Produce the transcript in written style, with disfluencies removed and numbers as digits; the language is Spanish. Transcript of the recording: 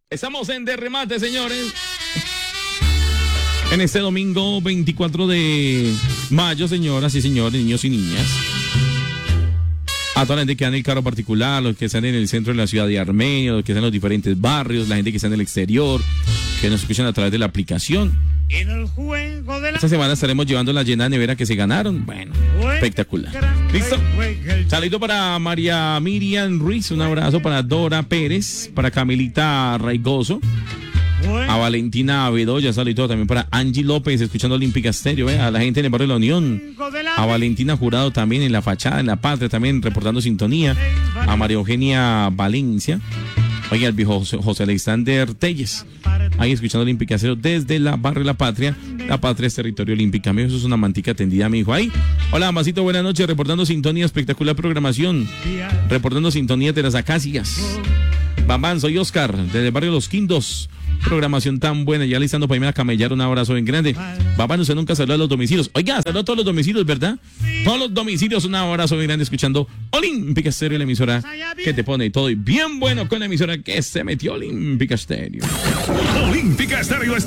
Estamos en Derremate, señores. En este domingo 24 de mayo, señoras y señores, niños y niñas. A toda la gente que está en el carro particular, los que están en el centro de la ciudad de Armenia, los que están en los diferentes barrios, la gente que está en el exterior, que nos escuchan a través de la aplicación. Esta semana estaremos llevando la llena de nevera que se ganaron. Bueno, espectacular. ¿Listo? Saludo para María Miriam Ruiz, un abrazo para Dora Pérez, para Camilita Raigoso, a Valentina Bedoya, saludo también para Angie López, escuchando Olímpica Estéreo, a la gente en el barrio de la Unión, a Valentina Jurado también en La Fachada, en La Patria, también reportando sintonía, a María Eugenia Valencia, oye, al viejo José Alexander Telles, ahí escuchando Olímpica Estéreo desde la barrio de La Patria. La Patria es territorio olímpico. Amigo, eso es una mantica tendida, mi hijo. Ahí. Hola, Masito, buenas noches. Reportando sintonía, espectacular programación. Reportando sintonía de las acacias. Bambán, soy Oscar, desde el barrio Los Quindos. Programación tan buena. Ya listando para irme a camellar. Un abrazo bien grande. Bambán, usted nunca saludó a los domicilios. Oiga, saludó a todos los domicilios, ¿verdad? Todos los domicilios. Un abrazo bien grande escuchando Olímpica Estéreo, la emisora que te pone todo y bien bueno con la emisora que se metió Olímpica Estéreo. Olímpica Estéreo está